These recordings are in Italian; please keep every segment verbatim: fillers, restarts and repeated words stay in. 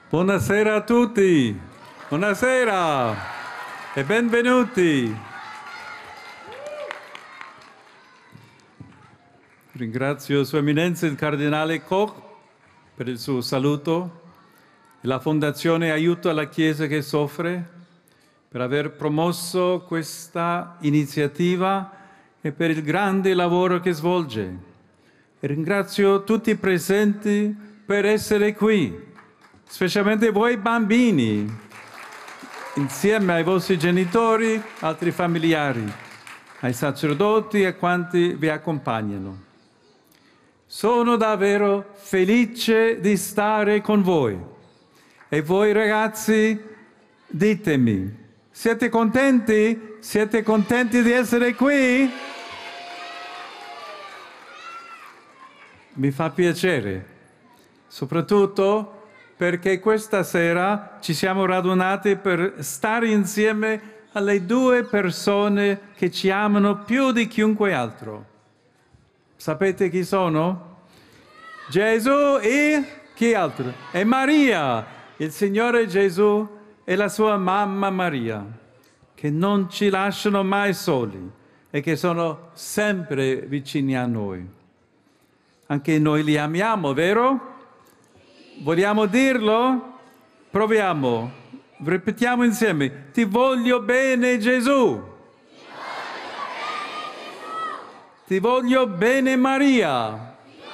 Buonasera a tutti, buonasera e benvenuti. Ringrazio Sua Eminenza il Cardinale Koch per il suo saluto e la Fondazione Aiuto alla Chiesa che soffre per aver promosso questa iniziativa e per il grande lavoro che svolge. E ringrazio tutti i presenti per essere qui, specialmente voi bambini, insieme ai vostri genitori, altri familiari, ai sacerdoti e a quanti vi accompagnano. Sono davvero felice di stare con voi. E voi ragazzi, ditemi, siete contenti? Siete contenti di essere qui? Mi fa piacere, soprattutto perché questa sera ci siamo radunati per stare insieme alle due persone che ci amano più di chiunque altro. Sapete chi sono? Gesù e chi altro? E Maria, il Signore Gesù e la sua mamma Maria, che non ci lasciano mai soli e che sono sempre vicini a noi. Anche noi li amiamo, vero? Vogliamo dirlo? Proviamo. Ripetiamo insieme. Ti voglio bene, Gesù. Ti voglio bene, Maria.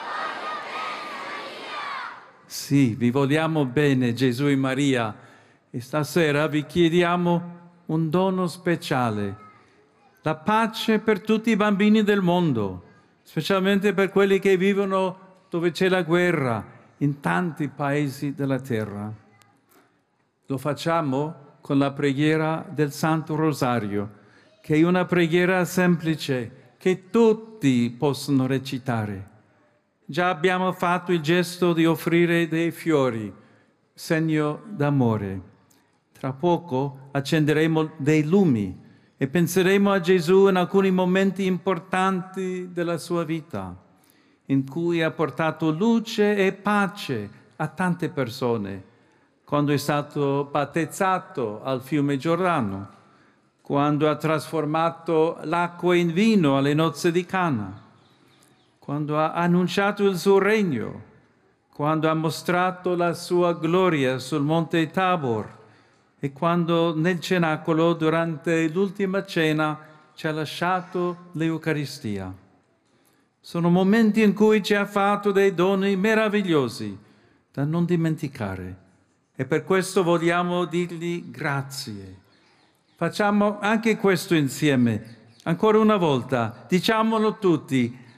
Sì, vi vogliamo bene, Gesù e Maria. E stasera vi chiediamo un dono speciale. La pace per tutti i bambini del mondo, specialmente per quelli che vivono dove c'è la guerra, in tanti paesi della terra. Lo facciamo con la preghiera del Santo Rosario, che è una preghiera semplice che tutti possono recitare. Già abbiamo fatto il gesto di offrire dei fiori, segno d'amore. Tra poco accenderemo dei lumi e penseremo a Gesù in alcuni momenti importanti della sua vita, in cui ha portato luce e pace a tante persone, quando è stato battezzato al fiume Giordano, quando ha trasformato l'acqua in vino alle nozze di Cana, quando ha annunciato il suo regno, quando ha mostrato la sua gloria sul monte Tabor e quando nel cenacolo durante l'ultima cena ci ha lasciato l'Eucaristia. Sono momenti in cui ci ha fatto dei doni meravigliosi da non dimenticare e per questo vogliamo dirgli grazie. Facciamo anche questo insieme, ancora una volta, diciamolo tutti.